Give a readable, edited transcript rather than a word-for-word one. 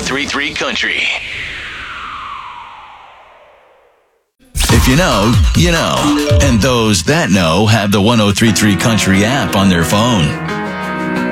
1033 Country. If you know, you know. And those that know have the 1033 Country app on their phone.